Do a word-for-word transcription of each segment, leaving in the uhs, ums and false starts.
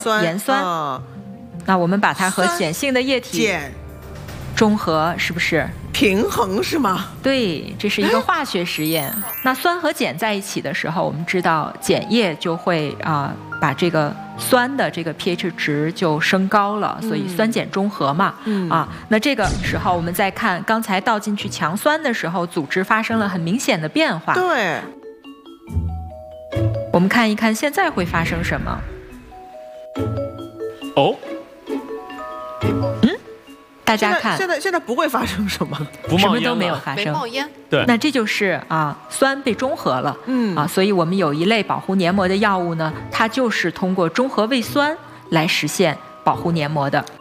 酸盐酸。 哦、 那我们把它和碱性的液体碱中和，是不是平衡是吗？ 对，这是一个化学实验。那酸和碱在一起的时候，我们知道碱液就会啊、呃、把这个酸的这个 pH 值就升高了，所以酸碱中和嘛。嗯啊，那这个时候我们再看刚才倒进去强酸的时候，组织发生了很明显的变化。 对。 我们看一看现在会发生什么。 哦， 嗯，大家看， 现在现在不会发生什么， 不冒烟了， 什么都没有发生， 没冒烟。 对， 那这就是啊，酸被中和了。嗯啊，所以我们有一类保护黏膜的药物呢，它就是通过中和胃酸来实现保护黏膜的。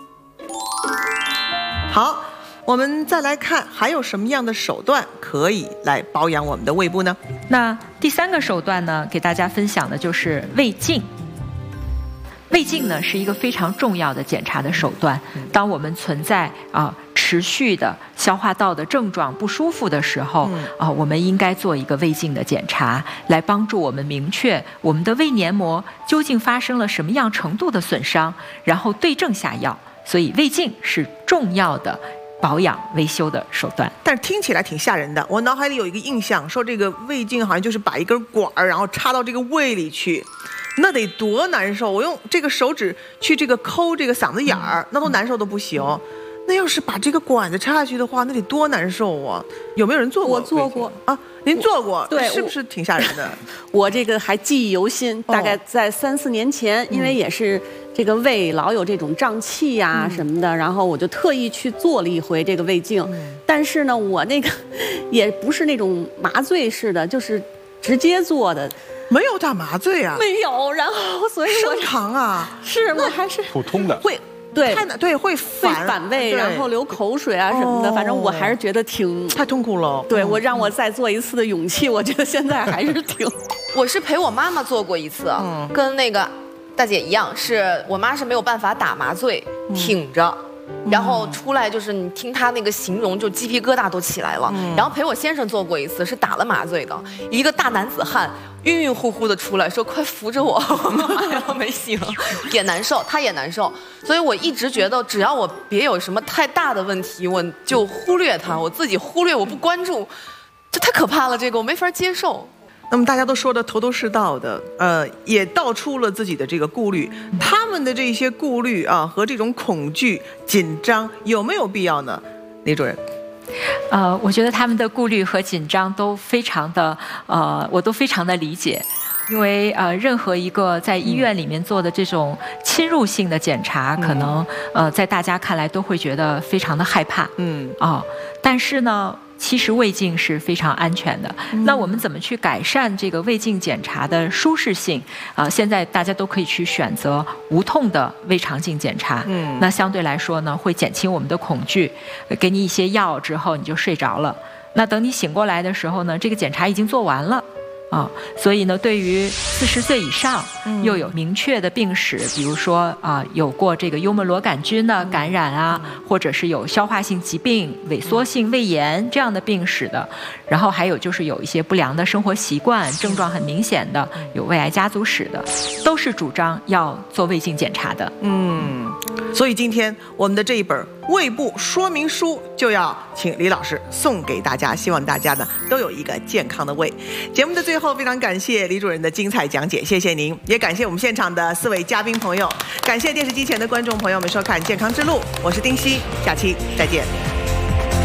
好。我们再来看还有什么样的手段可以来保养我们的胃部呢？ 那第三个手段呢，给大家分享的就是胃镜。胃镜呢是一个非常重要的检查的手段。当我们存在啊、呃、持续的消化道的症状不舒服的时候，啊、呃，我们应该做一个胃镜的检查，来帮助我们明确我们的胃黏膜究竟发生了什么样程度的损伤，然后对症下药。所以胃镜是重要的保养维修的手段， 但是听起来挺吓人的。我脑海里有一个印象，说这个胃镜好像就是把一根管儿，然后插到这个胃里去，那得多难受！我用这个手指去这个抠这个嗓子眼儿，那都难受的不行。那要是把这个管子插下去的话，那得多难受啊！有没有人做过？ 我做过啊，您做过？ 对， 是不是挺吓人的？ 我这个还记忆犹新，大概在三四年前，哦、因为也是。这个胃老有这种胀气呀、啊、什么的、嗯，然后我就特意去做了一回这个胃镜、嗯，但是呢，我那个也不是那种麻醉式的，就是直接做的， 没有打麻醉啊， 没有，然后所以我生疼啊， 是我还是普通的会对太难对会反反胃，然后流口水啊什么的，哦、反正我还是觉得挺太痛苦了。 对、嗯、我让我再做一次的勇气，我觉得现在还是挺。 我是陪我妈妈做过一次，嗯、跟那个。大姐一样，是我妈是没有办法打麻醉，嗯、挺着，然后出来就是你听她那个形容，就鸡皮疙瘩都起来了。嗯、然后陪我先生做过一次，是打了麻醉的，一个大男子汉晕晕乎乎的出来，说快扶着我，哎呀没醒，也难受，他也难受。所以我一直觉得，只要我别有什么太大的问题，我就忽略它，我自己忽略，我不关注，这太可怕了，这个我没法接受。 那么大家都说的头头是道的，呃，也道出了自己的这个顾虑，他们的这些顾虑啊和这种恐惧、紧张有没有必要呢？李主任， 呃，我觉得他们的顾虑和紧张都非常的，呃，我都非常的理解。因为呃，任何一个在医院里面做的这种侵入性的检查，嗯、可能呃，在大家看来都会觉得非常的害怕。嗯啊、哦，但是呢。其实胃镜是非常安全的。嗯、那我们怎么去改善这个胃镜检查的舒适性？啊、呃，现在大家都可以去选择无痛的胃肠镜检查。嗯，那相对来说呢，会减轻我们的恐惧，给你一些药之后你就睡着了。那等你醒过来的时候呢，这个检查已经做完了。啊，所以呢，对于四十岁以上又有明确的病史，比如说啊，有过这个幽门螺杆菌的感染啊，或者是有消化性疾病、萎缩性胃炎这样的病史的，然后还有就是有一些不良的生活习惯，症状很明显的，有胃癌家族史的，都是主张要做胃镜检查的。 嗯，所以今天我们的这一本胃部说明书就要请李老师送给大家，希望大家呢都有一个健康的胃。节目的最后，非常感谢李主任的精彩讲解，谢谢您，也感谢我们现场的四位嘉宾朋友，感谢电视机前的观众朋友们收看《健康之路》，我是丁希，下期再见。